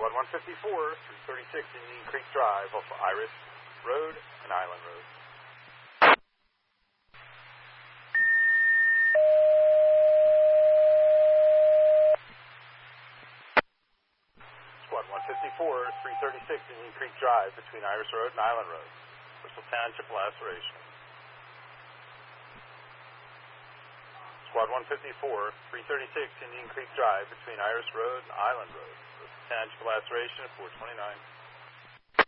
Squad 154, 336 Indian Creek Drive off Iris Road and Island Road. Squad 154, 336 Indian Creek Drive between Iris Road and Island Road. Bristol Township laceration. Squad 154, 336 Indian Creek Drive between Iris Road and Island Road. Bristol Township laceration at 429.